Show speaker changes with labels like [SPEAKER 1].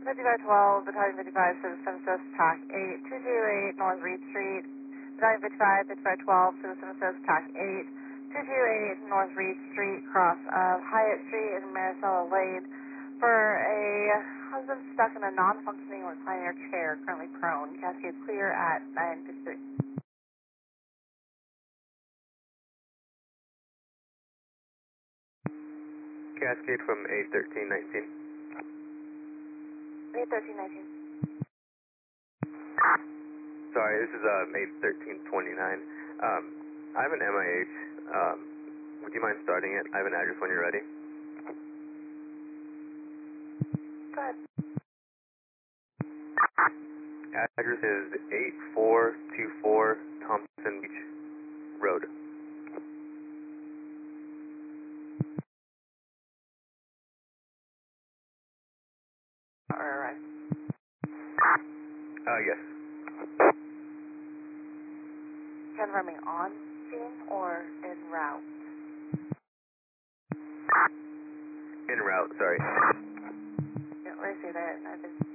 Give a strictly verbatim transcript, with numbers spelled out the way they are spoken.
[SPEAKER 1] fifty-five twelve, Battalion fifty-five, Citizen Assist, TAC eight, two two eight North Reed Street. Battalion fifty-five, fifty-five twelve, Citizen Assist, TAC eight, two two eight North Reed Street, cross of Hyatt Street and Maricela Lane for a husband stuck in a non-functioning recliner chair, currently prone. Cascade clear at nine fifty-three.
[SPEAKER 2] Cascade from eight thirteen nineteen.
[SPEAKER 1] eight thirteen nineteen.
[SPEAKER 2] Sorry, this is uh, eight thirteen twenty-nine. Um, I have an M I H. Um, would you mind starting it? I have an address when you're ready.
[SPEAKER 1] Go ahead.
[SPEAKER 2] Address is eight four two four Thompson Beach Road.
[SPEAKER 1] Alright.
[SPEAKER 2] Uh, yes.
[SPEAKER 1] Confirming on scene or en route?
[SPEAKER 2] En route, sorry.
[SPEAKER 1] Yeah, where is it at? I just